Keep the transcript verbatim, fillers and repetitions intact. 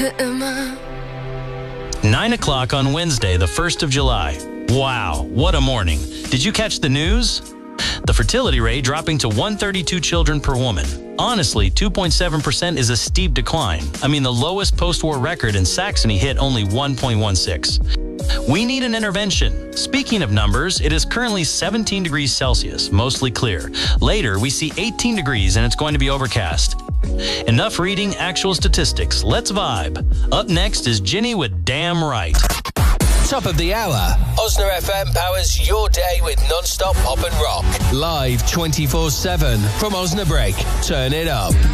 Nine o'clock on Wednesday, the first of July. Wow, what a morning. Did you catch the news? The fertility rate dropping to one hundred thirty-two children per woman. Honestly, two point seven percent is a steep decline. I mean, the lowest post-war record in Saxony hit only one point one six. We need an intervention. Speaking of numbers, it is currently seventeen degrees Celsius, mostly clear. Later, we see eighteen degrees and it's going to be overcast. Enough reading actual statistics. Let's vibe. Up next is Ginny with Damn Right. Top of the hour. Osna F M powers your day with non-stop pop and rock. Live twenty-four seven from Osnabrück. Turn it up.